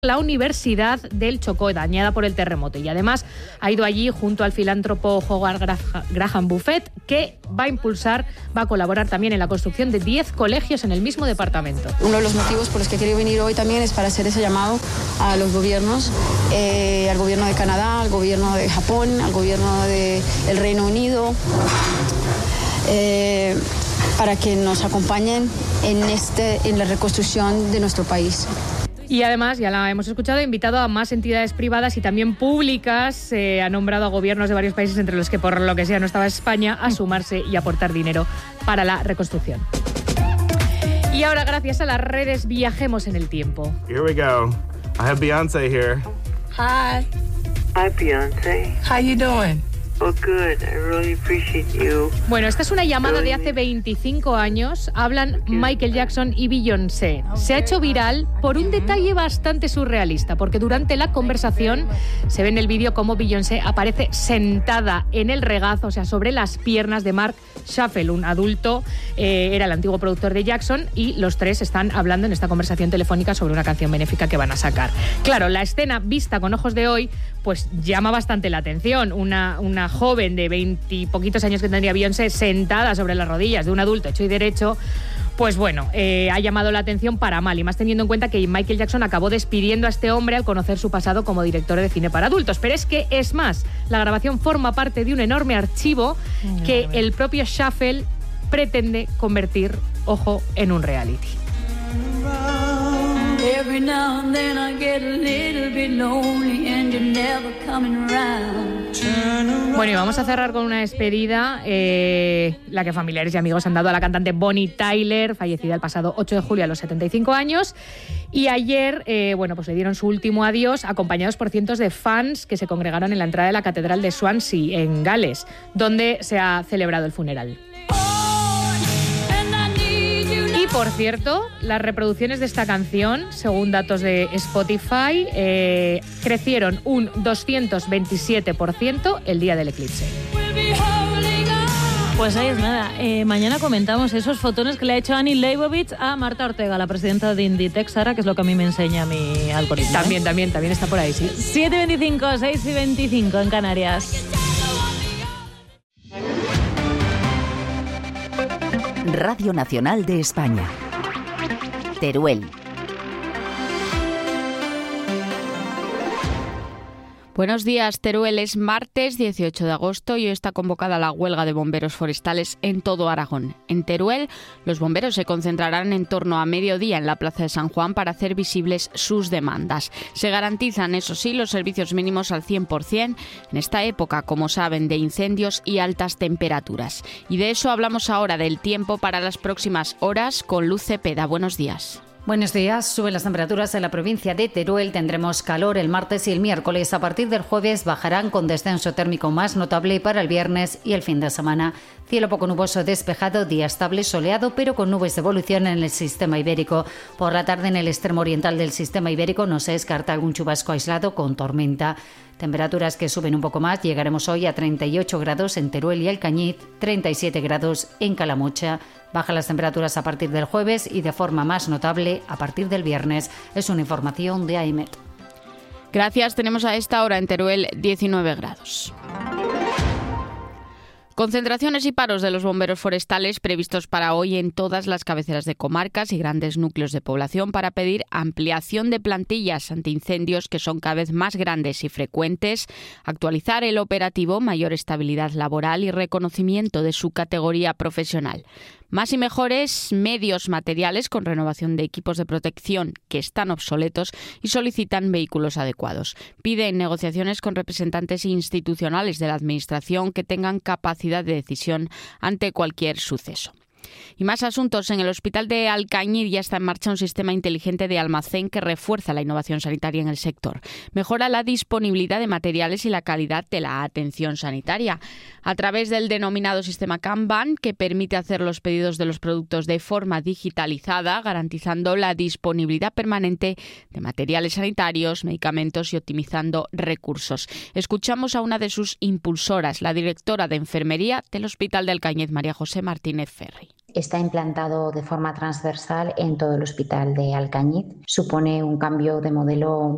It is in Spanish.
la Universidad del Chocó, dañada por el terremoto, y además ha ido allí junto al filántropo Howard Graham Buffett, que va a colaborar también en la construcción de 10 colegios en el mismo departamento. Uno de los motivos por los que he querido venir hoy también es para hacer ese llamado a los gobiernos, al gobierno de Canadá, al gobierno de Japón, al gobierno del Reino Unido, para que nos acompañen en la reconstrucción de nuestro país. Y además, ya la hemos escuchado, ha invitado a más entidades privadas y también públicas, ha nombrado a gobiernos de varios países, entre los que por lo que sea no estaba España, a sumarse y aportar dinero para la reconstrucción. Y ahora, gracias a las redes, viajemos en el tiempo. Here we go. I have Beyoncé here. Hi. Hi, Beyoncé. How you doing? Oh, good. I really appreciate you. Bueno, esta es una llamada de hace 25 años. Hablan Michael Jackson y Beyoncé. Se ha hecho viral por un detalle bastante surrealista, porque durante la conversación se ve en el vídeo cómo Beyoncé aparece sentada en el regazo, o sea, sobre las piernas de Mark Schaffel, un adulto, era el antiguo productor de Jackson, y los tres están hablando en esta conversación telefónica sobre una canción benéfica que van a sacar. Claro, la escena vista con ojos de hoy, pues llama bastante la atención. Una joven de 20 y poquitos años que tendría Beyoncé sentada sobre las rodillas de un adulto hecho y derecho, pues bueno, ha llamado la atención para mal, y más teniendo en cuenta que Michael Jackson acabó despidiendo a este hombre al conocer su pasado como director de cine para adultos. Pero es que, es más, la grabación forma parte de un enorme archivo que el propio Schaffel pretende convertir, ojo, en un reality. Every now and then I get a little bit lonely and you're never coming around. Bueno, y vamos a cerrar con una despedida, la que familiares y amigos han dado a la cantante Bonnie Tyler, fallecida el pasado 8 de julio a los 75 años. Y ayer, pues le dieron su último adiós, acompañados por cientos de fans que se congregaron en la entrada de la Catedral de Swansea, en Gales, donde se ha celebrado el funeral. Por cierto, las reproducciones de esta canción, según datos de Spotify, crecieron un 227% el día del eclipse. Pues ahí es nada. Mañana comentamos esos fotones que le ha hecho Annie Leibovitz a Marta Ortega, la presidenta de Inditex, Sara, que es lo que a mí me enseña mi algoritmo. También está por ahí, sí. 7:25, 6:25 en Canarias. Radio Nacional de España. Teruel. Buenos días, Teruel. Es martes 18 de agosto y hoy está convocada la huelga de bomberos forestales en todo Aragón. En Teruel, los bomberos se concentrarán en torno a mediodía en la Plaza de San Juan para hacer visibles sus demandas. Se garantizan, eso sí, los servicios mínimos al 100% en esta época, como saben, de incendios y altas temperaturas. Y de eso hablamos ahora, del tiempo para las próximas horas, con Luz Cepeda. Buenos días. Buenos días. Suben las temperaturas en la provincia de Teruel. Tendremos calor el martes y el miércoles. A partir del jueves bajarán con descenso térmico más notable para el viernes y el fin de semana. Cielo poco nuboso despejado, día estable soleado, pero con nubes de evolución en el sistema ibérico. Por la tarde en el extremo oriental del sistema ibérico no se descarta algún chubasco aislado con tormenta. Temperaturas que suben un poco más. Llegaremos hoy a 38 grados en Teruel y Alcañiz, 37 grados en Calamocha. Bajan las temperaturas a partir del jueves y de forma más notable a partir del viernes. Es una información de AEMET. Gracias. Tenemos a esta hora en Teruel 19 grados. Concentraciones y paros de los bomberos forestales previstos para hoy en todas las cabeceras de comarcas y grandes núcleos de población para pedir ampliación de plantillas ante incendios que son cada vez más grandes y frecuentes, actualizar el operativo, mayor estabilidad laboral y reconocimiento de su categoría profesional. Más y mejores medios materiales con renovación de equipos de protección que están obsoletos y solicitan vehículos adecuados. Piden negociaciones con representantes institucionales de la Administración que tengan capacidad de decisión ante cualquier suceso. Y más asuntos. En el Hospital de Alcañiz ya está en marcha un sistema inteligente de almacén que refuerza la innovación sanitaria en el sector. Mejora la disponibilidad de materiales y la calidad de la atención sanitaria a través del denominado sistema Kanban, que permite hacer los pedidos de los productos de forma digitalizada, garantizando la disponibilidad permanente de materiales sanitarios, medicamentos y optimizando recursos. Escuchamos a una de sus impulsoras, la directora de Enfermería del Hospital de Alcañiz, María José Martínez Ferri. Está implantado de forma transversal en todo el Hospital de Alcañiz. Supone un cambio de modelo